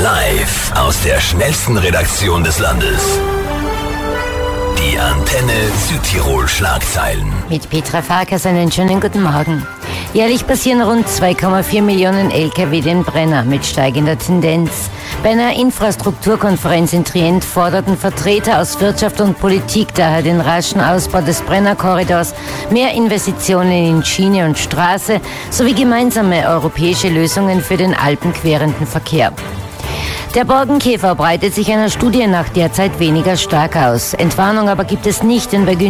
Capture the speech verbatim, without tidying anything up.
Live aus der schnellsten Redaktion des Landes. Die Antenne Südtirol Schlagzeilen. Mit Petra Farkas einen schönen guten Morgen. Jährlich passieren rund zwei Komma vier Millionen L K W den Brenner mit steigender Tendenz. Bei einer Infrastrukturkonferenz in Trient forderten Vertreter aus Wirtschaft und Politik daher den raschen Ausbau des Brennerkorridors, mehr Investitionen in Schiene und Straße sowie gemeinsame europäische Lösungen für den alpenquerenden Verkehr. Der Borkenkäfer breitet sich einer Studie nach derzeit weniger stark aus. Entwarnung aber gibt es nicht, denn bei